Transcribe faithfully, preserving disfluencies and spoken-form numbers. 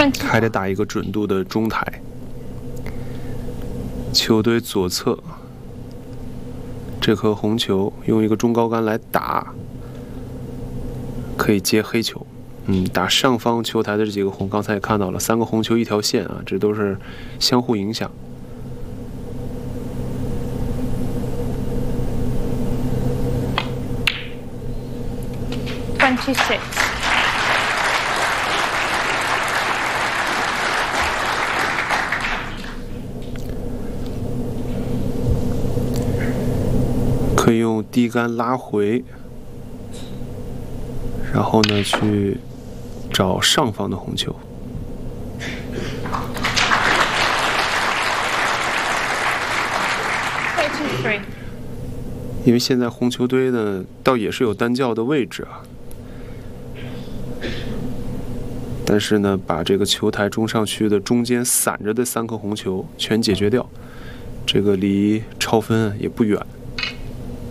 还得打一个准度的中台。球堆左侧这颗红球用一个中高杆来打，可以接黑球。嗯，打上方球台的这几个红，刚才也看到了，三个红球一条线啊，这都是相互影响。 twenty-six. 可以用低杆拉回，然后呢去找上方的红球。 thirty-three. 因为现在红球堆呢，倒也是有单教的位置啊，但是呢，把这个球台中上区的中间散着的三颗红球全解决掉，这个离超分也不远。